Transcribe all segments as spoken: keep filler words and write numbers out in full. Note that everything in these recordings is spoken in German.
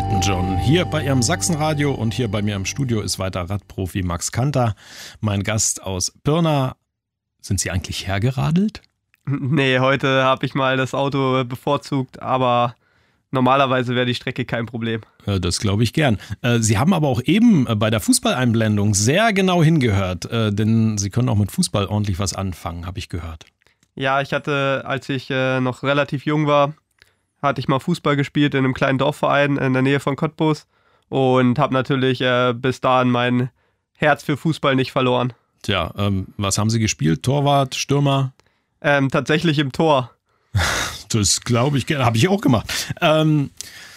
Elton John hier bei Ihrem Sachsenradio und hier bei mir im Studio ist weiter Radprofi Max Kanter, mein Gast aus Pirna. Sind Sie eigentlich hergeradelt? Nee, heute habe ich mal das Auto bevorzugt, aber normalerweise wäre die Strecke kein Problem. Das glaube ich gern. Sie haben aber auch eben bei der Fußballeinblendung sehr genau hingehört, denn Sie können auch mit Fußball ordentlich was anfangen, habe ich gehört. Ja, ich hatte, als ich noch relativ jung war, hatte ich mal Fußball gespielt in einem kleinen Dorfverein in der Nähe von Cottbus und habe natürlich äh, bis dahin mein Herz für Fußball nicht verloren. Tja, ähm, was haben Sie gespielt? Torwart, Stürmer? Ähm, tatsächlich im Tor. Das glaube ich, habe ich auch gemacht. Ähm,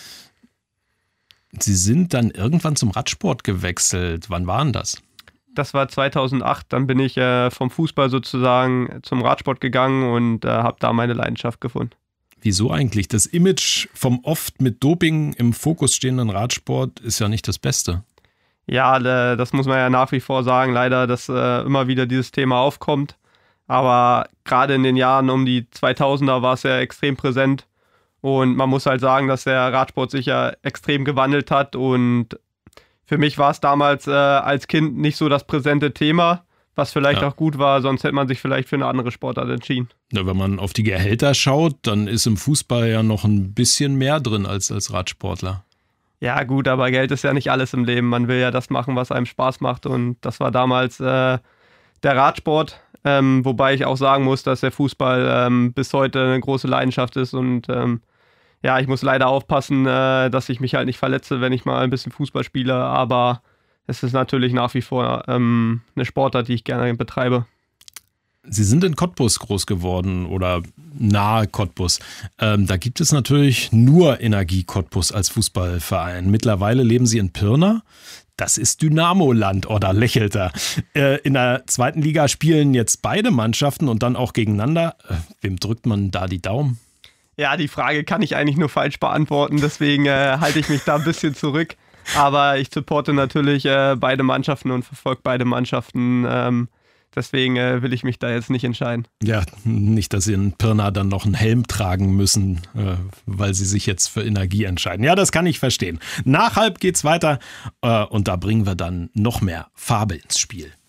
Sie sind dann irgendwann zum Radsport gewechselt. Wann war denn das? Das war zweitausendacht. Dann bin ich äh, vom Fußball sozusagen zum Radsport gegangen und äh, habe da meine Leidenschaft gefunden. Wieso eigentlich? Das Image vom oft mit Doping im Fokus stehenden Radsport ist ja nicht das Beste. Ja, das muss man ja nach wie vor sagen, leider, dass äh, immer wieder dieses Thema aufkommt. Aber gerade in den Jahren um die zweitausender war es ja extrem präsent. Und man muss halt sagen, dass der Radsport sich ja extrem gewandelt hat. Und für mich war es damals äh, als Kind nicht so das präsente Thema, was vielleicht ja auch gut war, sonst hätte man sich vielleicht für eine andere Sportart entschieden. Ja, wenn man auf die Gehälter schaut, dann ist im Fußball ja noch ein bisschen mehr drin als als Radsportler. Ja gut, aber Geld ist ja nicht alles im Leben. Man will ja das machen, was einem Spaß macht und das war damals äh, der Radsport. Ähm, wobei ich auch sagen muss, dass der Fußball ähm, bis heute eine große Leidenschaft ist und ähm, ja, ich muss leider aufpassen, äh, dass ich mich halt nicht verletze, wenn ich mal ein bisschen Fußball spiele, aber es ist natürlich nach wie vor ähm, eine Sportart, die ich gerne betreibe. Sie sind in Cottbus groß geworden oder nahe Cottbus. Ähm, da gibt es natürlich nur Energie Cottbus als Fußballverein. Mittlerweile leben Sie in Pirna. Das ist Dynamo-Land, oder lächelt er. Äh, in der zweiten Liga spielen jetzt beide Mannschaften und dann auch gegeneinander. Äh, wem drückt man da die Daumen? Ja, die Frage kann ich eigentlich nur falsch beantworten, deswegen äh, halte ich mich da ein bisschen zurück. Aber ich supporte natürlich äh, beide Mannschaften und verfolge beide Mannschaften. Ähm, deswegen äh, will ich mich da jetzt nicht entscheiden. Ja, nicht, dass Sie in Pirna dann noch einen Helm tragen müssen, äh, weil Sie sich jetzt für Energie entscheiden. Ja, das kann ich verstehen. Nach halb geht's weiter äh, und da bringen wir dann noch mehr Farbe ins Spiel.